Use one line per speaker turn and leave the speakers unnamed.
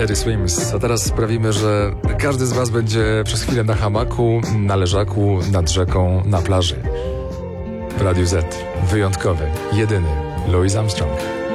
Teddy Swims. A teraz sprawimy, że każdy z was będzie przez chwilę na hamaku, na leżaku, nad rzeką, na plaży. W Radiu Z. Wyjątkowy, jedyny Louis Armstrong.